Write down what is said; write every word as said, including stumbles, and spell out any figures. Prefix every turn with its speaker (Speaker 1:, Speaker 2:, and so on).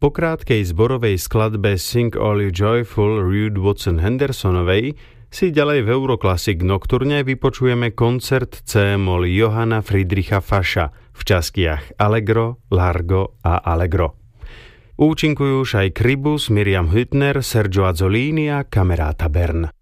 Speaker 1: Po krátkej zborovej skladbe Sing All You Joyful Ruth Watson Hendersonovej si ďalej v Euroclassic Nocturne vypočujeme koncert C-moll Johanna Friedricha Fascha v častiach Allegro, Largo a Allegro. Účinkujú Shai Kribus, Miriam Hüttner, Sergio Azzolini a Camerata Bern.